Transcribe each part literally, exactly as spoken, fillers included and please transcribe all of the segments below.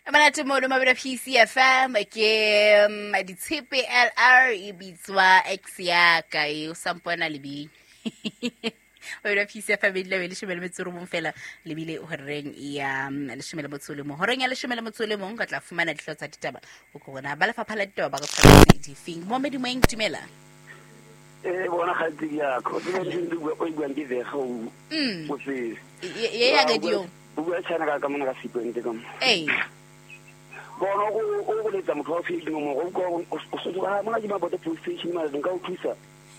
Manate mo lo mabela P C F M ke um, ditshepe L R e bitswa X ya ka e o sampona lebi. Mabela P C F M le le shemele metsoro mo fela le bile o reng ya le shemele motsole mo horeng ya le shemele motsole mo ka tla fumana dihlotsa ditaba o kgona ba le faphala ditaba ba go tshwana di fing mo me di mo ingtimela. Eh bona ga tsi ya go di le go o bua ndi ve go Mm. o se Ye ya ga dio. o bua tsana ka ka mona ka sipente ka mo Eh. bona go o go le tsa motho wa field mo go go o so ga mona di mabote police station ma nka o thusa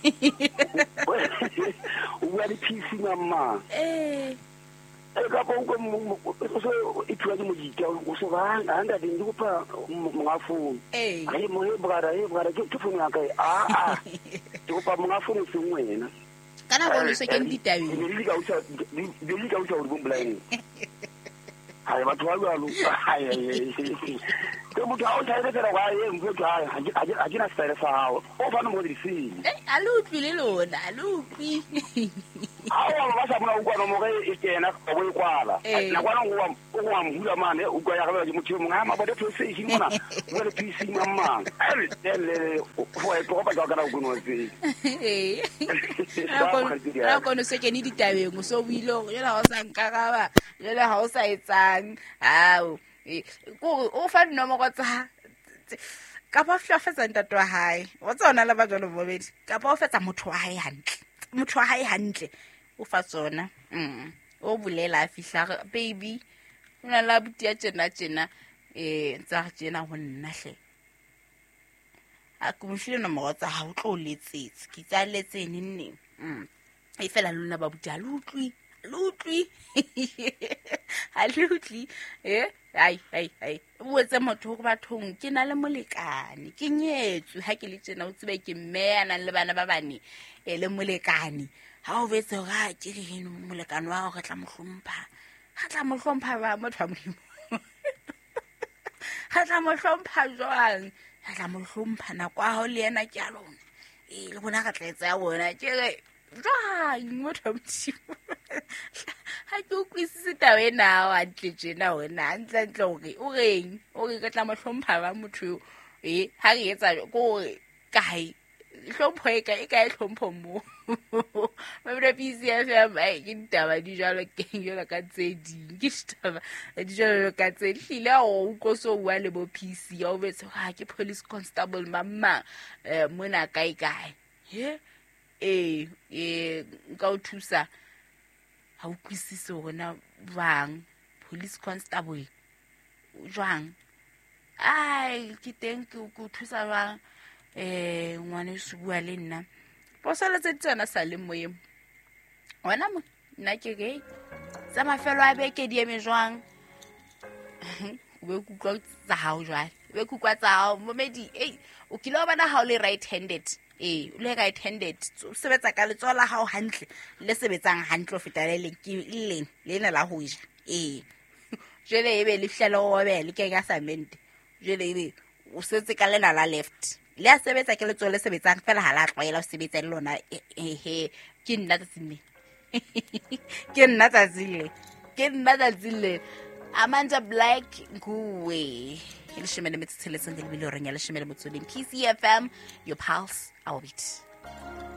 o bua di P C mama Eh. e ka po go o so e thuwa di mo dita o so ga anga di ndi go pa mga phone Eh. ai mo e brada e brada ke phone ya ka a a di go pa mga phone se ngwena Kana go lo se ke nditawi. di ka o sa di ka o sa o bomblane ai batho ba balo ai ai ke motho a o tshwaetse fela ga ye mfe twa a dina style sa hao o fana mo di sini Eh, alutwi le lona, alutwi. hawa ba sa bona o kwa no mo ge e kena go bo kwala Eh. na kwa no go go wa mhula mane o kwa ya ga di motho mo ga ma bote PlayStation mona o le P C mama ai le fo e go ba ga kana go no se Eh. Ra kono se ke ni ditabeng o so buile jela ha o sa nkagaba jela ha o sa etsang hao go o fa nomoro tsa ka ba flafatsa ntato wa hae o tsona la ba jalo bobedi ka ba o fetsa motho wa hae hantle motho wa hae hantle o fa tsona mm o bulela a fihla baby una la butia tjena tjena eh tsa tjena ho nna hle a ko mfile nomoro tsa ha o tlo letsetse ke tsa letsene nne mm e fela lona ba butia lutlwi lutlwi ha lutlwi eh ai ai ai o tse motho go bathong ke na le molekane ke nyetswe ha ke le tsena o tsebe ke mmea nang le bana ba bane e le molekane ha o betse ga ke le molekane wa go tla mohlompha ga tla mohlompha ba motho a mo ga tla mohlompha jwang ga tla mohlompha na kwa ho le yena ke a lona e le bona ga tletsa ya bona ke re jwang motho a motho ha ke o kwisise tawe na wa tletse na wena ntla ntla o re o reng o re ka tla mohlompha ba motho eh ha re etsa go kae hlompho e ka e ka e hlompho mo mabele P C F M ai ke ditaba di jalo ke yola ka tse ding ke ditaba di jalo ka tse hlile o go so wa le bo P C o betse ha ke police constable mama eh mona kae kae he eh eh nka o thusa ha o kwisise hona bang police constable jwang ai ke teng ke go thusa bang eh ngwane se bua le nna posala tse tsena sa le moyeng wena mo nna ke ge tsa mafelo a beke di eme jwang we kukwa tsa hao jwale we kukwa tsa hao momedi eh o kilo bana ha o le right handed eh o le right handed o sebetsa ka letsola hao hantle le sebetsang hantle o feta le le ke le lena la ho ja eh jele ebe le flela o be le ke ga samente jele ebe o setse ka lena la left le a sebetsa ke letsola le sebetsang fela ha la tloela o sebetsa le lona he ke nna tsime ke nna tsile ke nna tsile Amanda Black nguwe le shemele metsheletseng le bile o reng ya le shemele motsoding P C F M your pulse our beat.